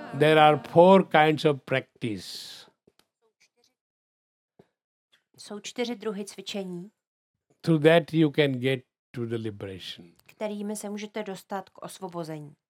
There are 4 kinds of practice. Jsou 4 druhy cvičení, Through that you can get to the liberation. kterými se můžete dostat k osvobození.